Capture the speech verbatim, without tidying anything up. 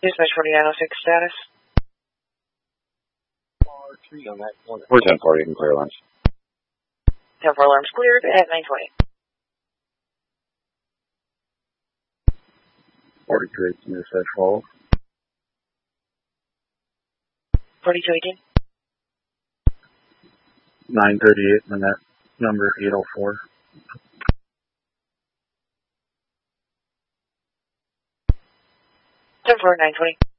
Dispatch forty-nine oh six status. Three on that corner. We're ten forty, you can clear lunch. ten four alarms cleared at nine twenty. forty-two eighteen, dispatch follow. forty-two eighteen. nine thirty-eight, and that number eight oh four. ten four nine twenty.